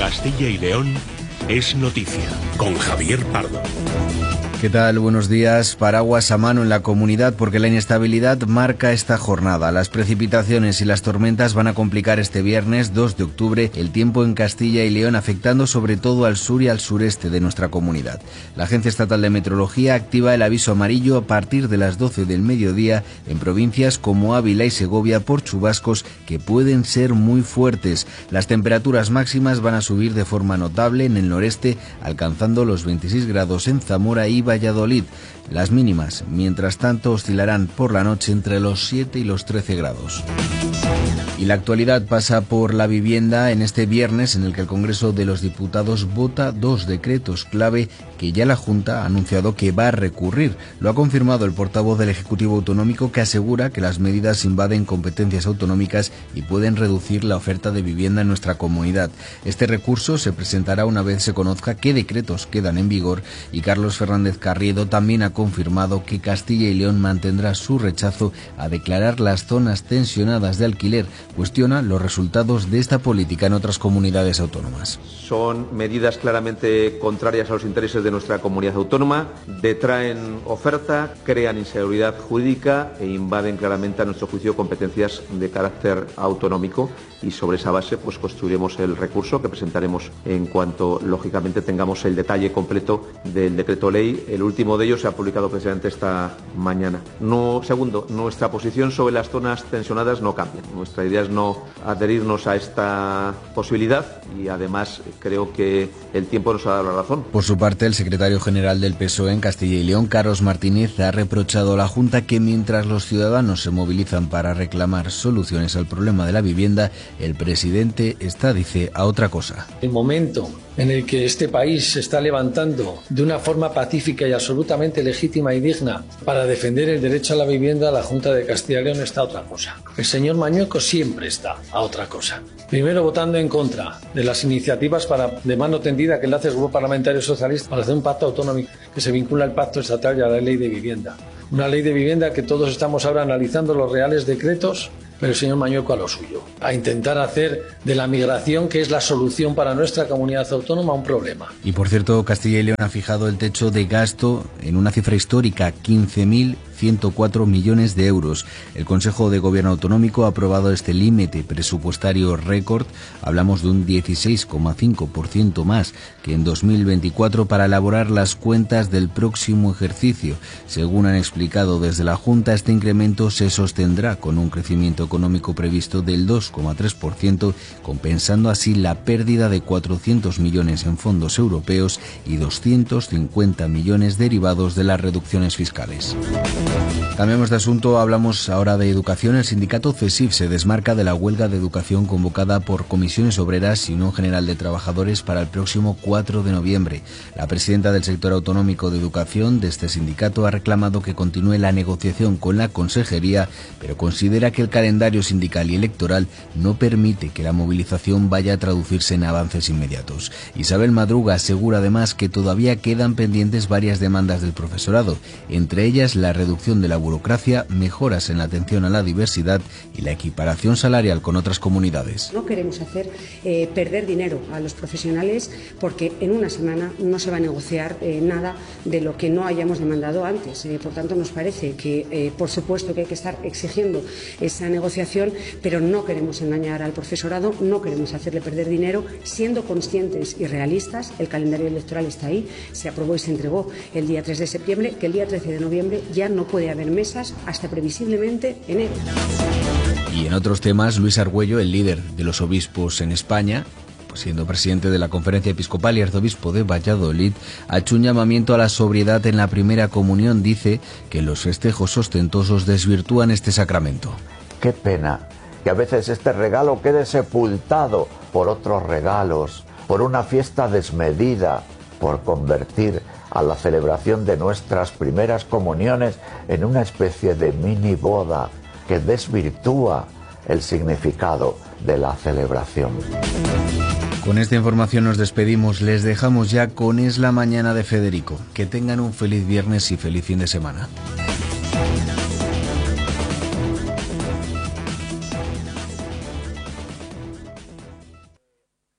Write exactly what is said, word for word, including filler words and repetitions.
Castilla y León es noticia, con Javier Pardo. ¿Qué tal? Buenos días. Paraguas a mano en la comunidad porque la inestabilidad marca esta jornada. Las precipitaciones y las tormentas van a complicar este viernes dos de octubre el tiempo en Castilla y León, afectando sobre todo al sur y al sureste de nuestra comunidad. La Agencia Estatal de Meteorología activa el aviso amarillo a partir de las doce del mediodía en provincias como Ávila y Segovia por chubascos que pueden ser muy fuertes. Las temperaturas máximas van a subir de forma notable en el noreste, alcanzando los veintiséis grados en Zamora y Valladolid. Las mínimas, mientras tanto, oscilarán por la noche entre los siete y los trece grados. Y la actualidad pasa por la vivienda en este viernes, en el que el Congreso de los Diputados vota dos decretos clave que ya la Junta ha anunciado que va a recurrir. Lo ha confirmado el portavoz del Ejecutivo Autonómico, que asegura que las medidas invaden competencias autonómicas y pueden reducir la oferta de vivienda en nuestra comunidad. Este recurso se presentará una vez se conozca qué decretos quedan en vigor, y Carlos Fernández Carriedo también ha confirmado que Castilla y León mantendrá su rechazo a declarar las zonas tensionadas de alquiler. Cuestiona los resultados de esta política en otras comunidades autónomas. Son medidas claramente contrarias a los intereses de nuestra comunidad autónoma, detraen oferta, crean inseguridad jurídica e invaden claramente, a nuestro juicio, competencias de carácter autonómico, y sobre esa base pues construiremos el recurso que presentaremos en cuanto, lógicamente, tengamos el detalle completo del decreto ley. El último de ellos se ha publicado precisamente esta mañana. No, segundo, nuestra posición sobre las zonas tensionadas no cambia. Nuestra idea es no adherirnos a esta posibilidad y, además, creo que el tiempo nos ha dado la razón. Por su parte, el secretario general del P S O E en Castilla y León, Carlos Martínez, ha reprochado a la Junta que mientras los ciudadanos se movilizan para reclamar soluciones al problema de la vivienda, el presidente está, dice, a otra cosa. El momento en el que este país se está levantando de una forma pacífica y absolutamente legítima y digna para defender el derecho a la vivienda, la Junta de Castilla y León está a otra cosa. El señor Mañueco siempre está a otra cosa. Primero, votando en contra de las iniciativas para, de mano tendida que le hace el Grupo Parlamentario Socialista para hacer un pacto autonómico que se vincula al pacto estatal y a la ley de vivienda. Una ley de vivienda que todos estamos ahora analizando los reales decretos, pero el señor Mañueco a lo suyo, a intentar hacer de la migración, que es la solución para nuestra comunidad autónoma, un problema. Y por cierto, Castilla y León ha fijado el techo de gasto en una cifra histórica, quince mil ciento cuatro millones de euros. El Consejo de Gobierno Autonómico ha aprobado este límite presupuestario récord. Hablamos de un dieciséis coma cinco por ciento más que en dos mil veinticuatro para elaborar las cuentas del próximo ejercicio. Según han explicado desde la Junta, este incremento se sostendrá con un crecimiento económico previsto del dos coma tres por ciento, compensando así la pérdida de cuatrocientos millones en fondos europeos y doscientos cincuenta millones derivados de las reducciones fiscales. Cambiamos de asunto, hablamos ahora de educación. El sindicato CESIF se desmarca de la huelga de educación convocada por comisiones obreras y Unión General de Trabajadores para el próximo cuatro de noviembre. La presidenta del sector autonómico de educación de este sindicato ha reclamado que continúe la negociación con la consejería, pero considera que el calendario sindical y electoral no permite que la movilización vaya a traducirse en avances inmediatos. Isabel Madruga asegura además que todavía quedan pendientes varias demandas del profesorado, entre ellas la reducción de la burocracia, mejoras en la atención a la diversidad y la equiparación salarial con otras comunidades. No queremos hacer eh, perder dinero a los profesionales, porque en una semana no se va a negociar eh, nada de lo que no hayamos demandado antes. Eh, por tanto, nos parece que, eh, por supuesto, que hay que estar exigiendo esa negociación, pero no queremos engañar al profesorado, no queremos hacerle perder dinero, siendo conscientes y realistas. El calendario electoral está ahí, se aprobó y se entregó el día tres de septiembre, que el día trece de noviembre ya no puede haber mesas hasta previsiblemente enero. Y en otros temas, Luis Argüello, el líder de los obispos en España, pues siendo presidente de la Conferencia Episcopal y arzobispo de Valladolid, ha hecho un llamamiento a la sobriedad en la primera comunión. Dice que los festejos ostentosos desvirtúan este sacramento. Qué pena que a veces este regalo quede sepultado por otros regalos, por una fiesta desmedida, por convertir a la celebración de nuestras primeras comuniones en una especie de mini boda que desvirtúa el significado de la celebración. Con esta información nos despedimos, les dejamos ya con Es la Mañana de Federico. Que tengan un feliz viernes y feliz fin de semana.